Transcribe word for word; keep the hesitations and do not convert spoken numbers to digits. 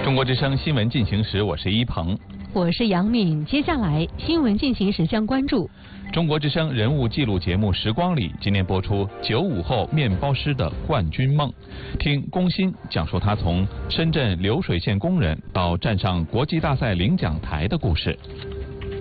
中国之声新闻进行时，我是一鹏， 我是杨敏。接下来新闻进行时将关注中国之声人物记录节目《时光里》今天播出九五后面包师的冠军梦，听龚鑫讲述他从深圳流水线工人到站上国际大赛领奖台的故事。